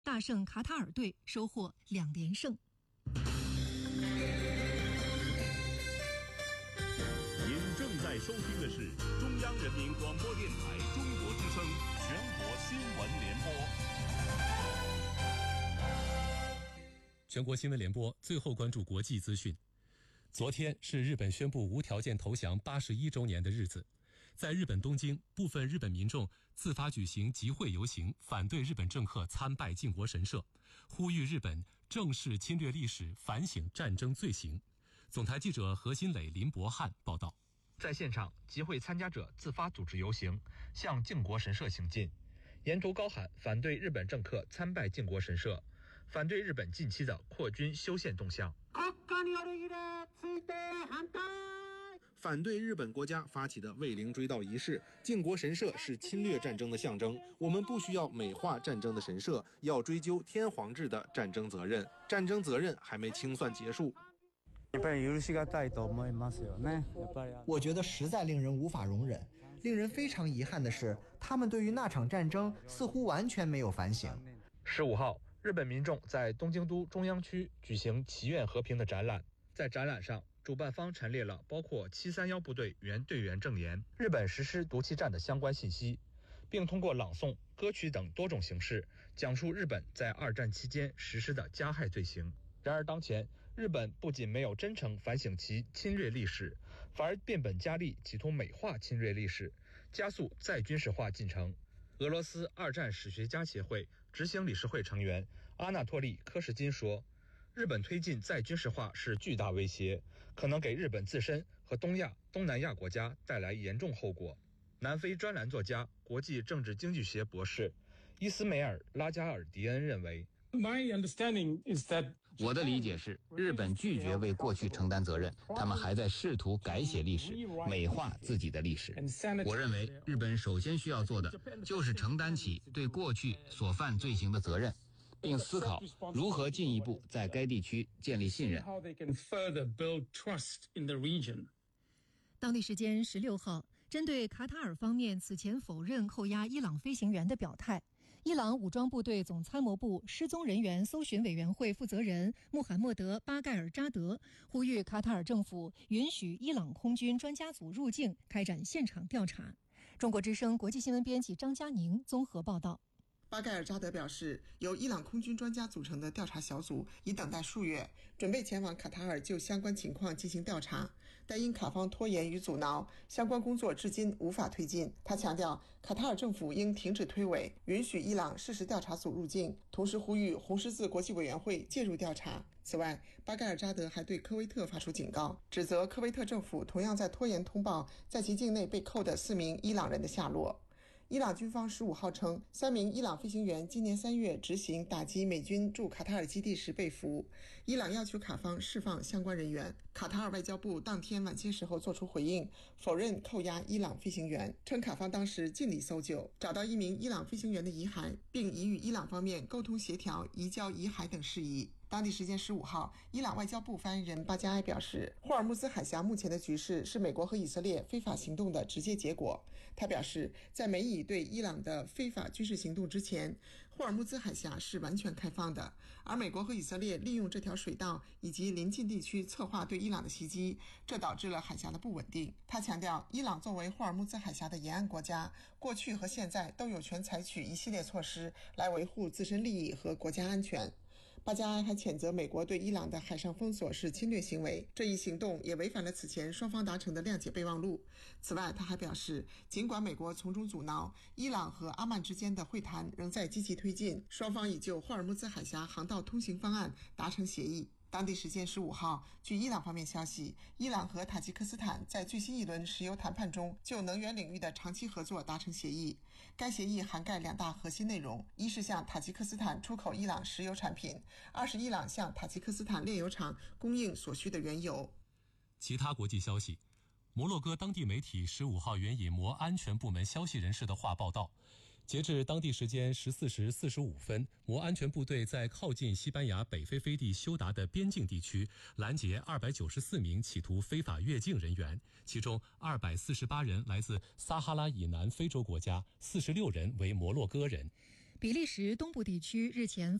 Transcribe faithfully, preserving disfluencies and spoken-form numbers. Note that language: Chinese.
大胜卡塔尔队，收获两连胜。 您正在收听的是中央人民广播电台中国之声全国新闻联播。 全国新闻联播，最后关注国际资讯。昨天是日本宣布无条件投降八十一周年的日子，在日本东京，部分日本民众自发举行集会游行，反对日本政客参拜靖国神社，呼吁日本正视侵略历史，反省战争罪行。总台记者何新磊、林博汉报道。 在现场，集会参加者自发组织游行，向靖国神社行进，沿途高喊反对日本政客参拜靖国神社，反对日本近期的扩军修宪动向。 反对日本国家发起的卫灵追悼仪式，靖国神社是侵略战争的象征，我们不需要美化战争的神社，要追究天皇制的战争责任，战争责任还没清算结束。 我觉得实在令人无法容忍，令人非常遗憾的是，他们对于那场战争似乎完全没有反省。 十五号，日本民众在东京都中央区举行祈愿和平的展览，在展览上，主办方陈列了包括七三一部队原队员证言、日本实施毒气战的相关信息，并通过朗诵、歌曲等多种形式讲述日本在二战期间实施的加害罪行。然而当前，日本不仅没有真诚反省其侵略历史，反而变本加厉，企图美化侵略历史，加速再军事化进程。俄罗斯二战史学家协会执行理事会成员阿纳托利·科什金说，日本推进再军事化是巨大威胁，可能给日本自身和东亚、东南亚国家带来严重后果。南非专栏作家、国际政治经济学博士伊斯梅尔·拉加尔迪恩认为， 我的理解是，日本拒绝为过去承担责任，他们还在试图改写历史，美化自己的历史。我认为，日本首先需要做的就是承担起对过去所犯罪行的责任，并思考如何进一步在该地区建立信任。 当地时间十六号，针对卡塔尔方面此前否认扣押伊朗飞行员的表态，伊朗武装部队总参谋部失踪人员搜寻委员会负责人穆罕默德·巴盖尔扎德呼吁卡塔尔政府允许伊朗空军专家组入境，开展现场调查。中国之声国际新闻编辑张佳宁综合报道。 巴盖尔扎德表示，由伊朗空军专家组成的调查小组已等待数月，准备前往卡塔尔就相关情况进行调查，但因卡方拖延与阻挠，相关工作至今无法推进。他强调，卡塔尔政府应停止推诿，允许伊朗事实调查组入境，同时呼吁红十字国际委员会介入调查。此外，巴盖尔扎德还对科威特发出警告，指责科威特政府同样在拖延通报在其境内被扣的四名伊朗人的下落。伊朗军方十五号称，三名伊朗飞行员今年三月执行打击美军驻卡塔尔基地时被俘，伊朗要求卡方释放相关人员。卡塔尔外交部当天晚些时候作出回应，否认扣押伊朗飞行员，称卡方当时尽力搜救，找到一名伊朗飞行员的遗骸，并已与伊朗方面沟通协调移交遗骸等事宜。当地时间十五号，伊朗外交部发言人巴加埃表示，霍尔木兹海峡目前的局势是美国和以色列非法行动的直接结果。他表示，在美以对伊朗的非法军事行动之前，霍尔木兹海峡是完全开放的，而美国和以色列利用这条水道以及邻近地区策划对伊朗的袭击，这导致了海峡的不稳定。他强调，伊朗作为霍尔木兹海峡的沿岸国家，过去和现在都有权采取一系列措施来维护自身利益和国家安全。巴加埃还谴责美国对伊朗的海上封锁是侵略行为，这一行动也违反了此前双方达成的谅解备忘录。此外，他还表示，尽管美国从中阻挠，伊朗和阿曼之间的会谈仍在积极推进，双方已就霍尔木兹海峡航道通行方案达成协议。当地时间十五号，据伊朗方面消息，伊朗和塔吉克斯坦在最新一轮石油谈判中就能源领域的长期合作达成协议。该协议涵盖两大核心内容，一是向塔吉克斯坦出口伊朗石油产品，二是伊朗向塔吉克斯坦炼油厂供应所需的原油。 其他国际消息，摩洛哥当地媒体十五号援引摩安全部门消息人士的话报道，截至当地时间十四时四十五分，摩安全部队在靠近西班牙北非飞地休达的边境地区拦截二百九十四名企图非法越境人员，其中二百四十八人来自撒哈拉以南非洲国家，四十六人为摩洛哥人。 比利时东部地区日前